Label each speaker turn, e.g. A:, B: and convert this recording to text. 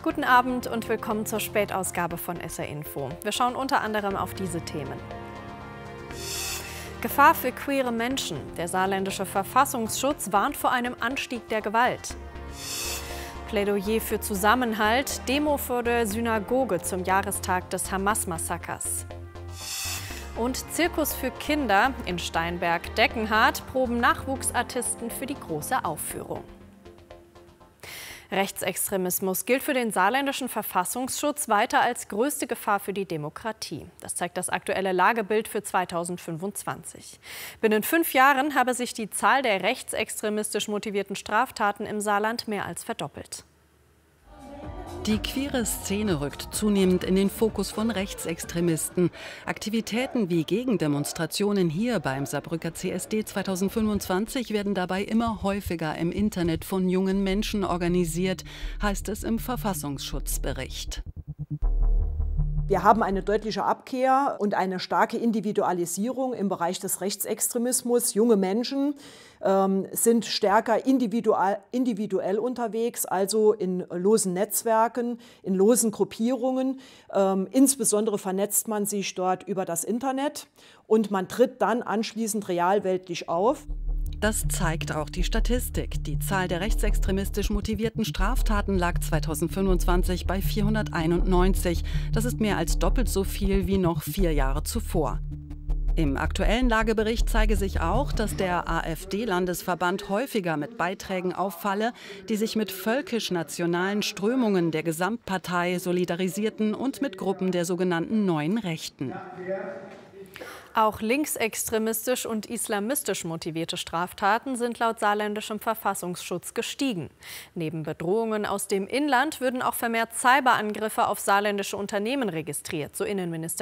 A: Guten Abend und willkommen zur Spätausgabe von SR Info. Wir schauen unter anderem auf diese Themen. Gefahr für queere Menschen. Der saarländische Verfassungsschutz warnt vor einem Anstieg der Gewalt. Plädoyer für Zusammenhalt. Demo vor der Synagoge zum Jahrestag des Hamas-Massakers. Und Zirkus für Kinder. In Steinberg-Deckenhardt proben Nachwuchsartisten für die große Aufführung. Rechtsextremismus gilt für den saarländischen Verfassungsschutz weiter als größte Gefahr für die Demokratie. Das zeigt das aktuelle Lagebild für 2025. Binnen 5 Jahren habe sich die Zahl der rechtsextremistisch motivierten Straftaten im Saarland mehr als verdoppelt.
B: Die queere Szene rückt zunehmend in den Fokus von Rechtsextremisten. Aktivitäten wie Gegendemonstrationen hier beim Saarbrücker CSD 2025 werden dabei immer häufiger im Internet von jungen Menschen organisiert, heißt es im Verfassungsschutzbericht.
C: Wir haben eine deutliche Abkehr und eine starke Individualisierung im Bereich des Rechtsextremismus. Junge Menschen sind stärker individuell unterwegs, also in losen Netzwerken, in losen Gruppierungen. Insbesondere vernetzt man sich dort über das Internet und man tritt dann anschließend realweltlich auf.
B: Das zeigt auch die Statistik. Die Zahl der rechtsextremistisch motivierten Straftaten lag 2025 bei 491. Das ist mehr als doppelt so viel wie noch 4 Jahre zuvor. Im aktuellen Lagebericht zeige sich auch, dass der AfD-Landesverband häufiger mit Beiträgen auffalle, die sich mit völkisch-nationalen Strömungen der Gesamtpartei solidarisierten und mit Gruppen der sogenannten Neuen Rechten.
A: Auch linksextremistisch und islamistisch motivierte Straftaten sind laut saarländischem Verfassungsschutz gestiegen. Neben Bedrohungen aus dem Inland würden auch vermehrt Cyberangriffe auf saarländische Unternehmen registriert, so Innenminister